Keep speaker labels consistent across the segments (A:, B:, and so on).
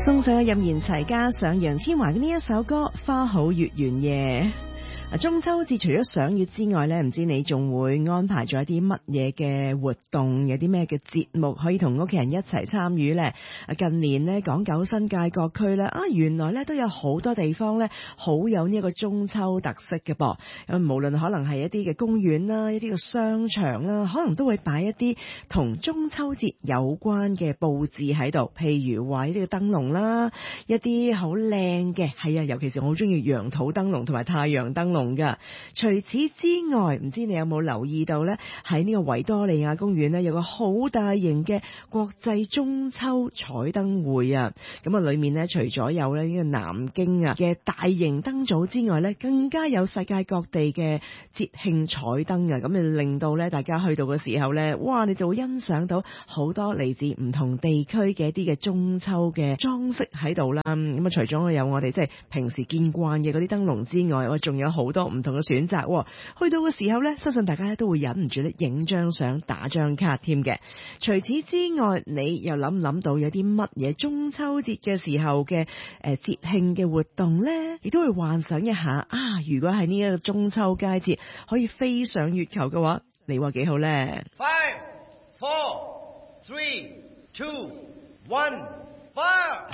A: 送上任賢齊加上楊千嬅嘅呢一首歌《花好月圓夜》。中秋節除咗賞月之外呢，唔知你仲會安排咗一啲乜嘢嘅活動，有啲咩嘅節目可以同屋企人一齊參與呢？近年呢，港九新界各區呢，原來呢都有好多地方呢好有呢一個中秋特色嘅噃。無論可能係一啲嘅公園啦，一啲嘅商場啦，可能都會擺一啲同中秋節有關嘅佈置喺度，譬如話呢個燈籠啦，一啲好靚嘅，係啊，尤其是我好中意楊桃燈籠同埋太陽燈籠㗎。除此之外，唔知你有冇留意到呢？喺呢個維多利亞公園呢，有個好大型嘅國際中秋彩燈會啊！咁啊，裏面呢，除咗有呢個南京嘅大型燈組之外呢，更加有世界各地嘅節慶彩燈啊！咁啊，令到呢大家去到嘅時候呢，哇！你就會欣賞到好多嚟自唔同地區嘅一啲嘅中秋嘅裝飾喺度啦。咁啊，除咗有我哋即係平時見慣嘅嗰啲燈籠之外，我仲有好多唔同嘅選擇。去到嘅時候呢，相信大家都會忍唔住咧影張相、打張卡添嘅。除此之外，你又諗唔諗到有啲乜嘢中秋節嘅時候嘅節慶嘅活動呢？亦都會幻想一下如果係呢一個中秋佳節可以飛上月球嘅話，你話幾好呢？
B: 5, 4, 3, 2, 1, fire!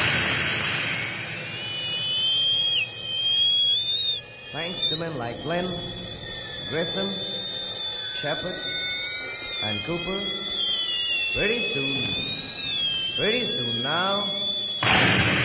B: Thanks to men like Glenn, Grissom, Shepard, and Cooper. Pretty soon now,